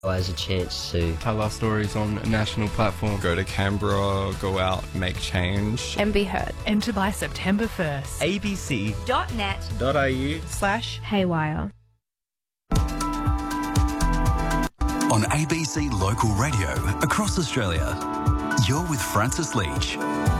Has a chance to tell our stories on a national platform. Go to Canberra, go out, make change. And be heard. Enter by September 1st. abc.net.au/haywire. On ABC Local Radio across Australia, you're with Francis Leach.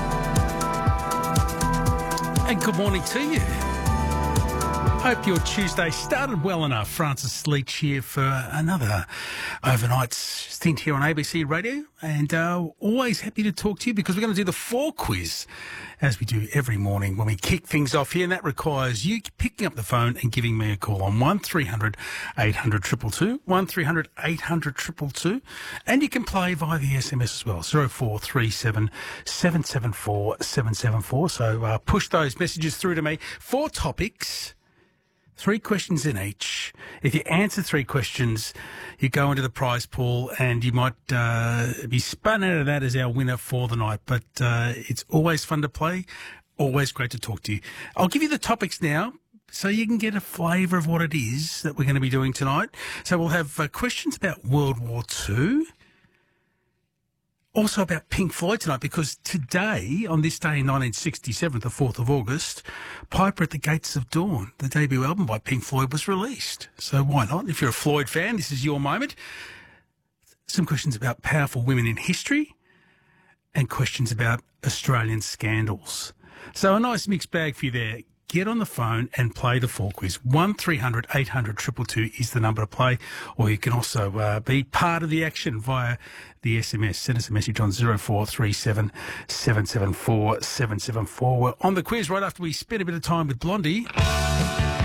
And good morning to you. Hope your Tuesday started well enough. Francis Leach here for another overnight stint here on ABC Radio, and always happy to talk to you because we're going to do the 4 quiz as we do every morning when we kick things off here, and that requires you picking up the phone and giving me a call on 1300 800 222, 1300 800 222, and you can play via the SMS as well, 0437 774 774. So push those messages through to me. 4 topics. 3 questions in each. If you answer 3 questions, you go into the prize pool and you might be spun out of that as our winner for the night. But it's always fun to play, always great to talk to you. I'll give you the topics now so you can get a flavour of what it is that we're going to be doing tonight. So we'll have questions about World War II. Also about Pink Floyd tonight, because today, on this day in 1967, the 4th of August, Piper at the Gates of Dawn, the debut album by Pink Floyd, was released. So why not? If you're a Floyd fan, this is your moment. Some questions about powerful women in history and questions about Australian scandals. So a nice mixed bag for you there. Get on the phone and play the 4 quiz. 1300 800 222 is the number to play. Or you can also be part of the action via the SMS. Send us a message on 0437 774 774. We're on the quiz right after we spend a bit of time with Blondie.